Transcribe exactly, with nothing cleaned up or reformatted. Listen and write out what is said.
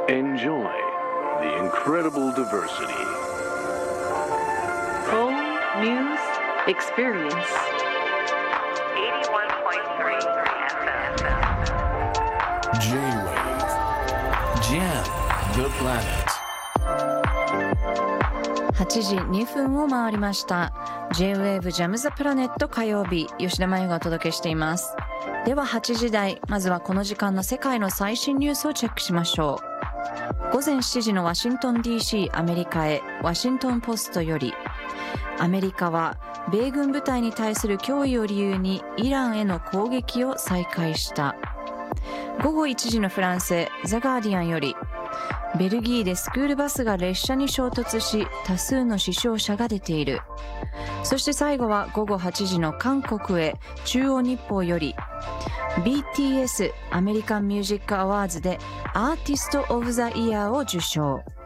Enjoy the incredible diversity. Full News Experience. eighty-one point three F M. J-Wave Jam the Planet はちじにふんを回りました。 J-Wave Jam the Planet 火曜日、吉田麻也がお届けしています。でははちじ台、まずはこの時間の世界の最新ニュースをチェックしましょう。午前しちじのワシントン ディーシー アメリカへ、ワシントンポストより、アメリカは米軍部隊に対する脅威を理由にイランへの攻撃を再開した。午後いちじのフランスへ、ザ・ガーディアンより、ベルギーでスクールバスが列車に衝突し、多数の死傷者が出ている。そして最後は午後はちじの韓国へ、中央日報より、ビーティーエス アメリカンミュージックアワーズでアーティストオブザイヤーを受賞。